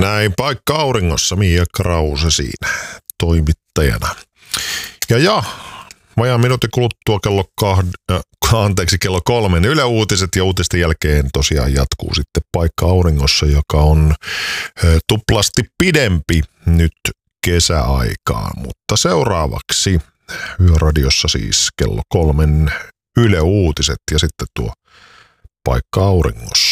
näin, Paikka auringossa, Mia Krause siinä toimittajana. Ja vajaan minuutin kuluttua kello 3 Yle Uutiset ja uutisten jälkeen tosiaan jatkuu sitten Paikka auringossa, joka on tuplasti pidempi nyt kesäaikaa, mutta seuraavaksi Yöradiossa siis kello 3 Yle Uutiset ja sitten tuo Paikka auringossa.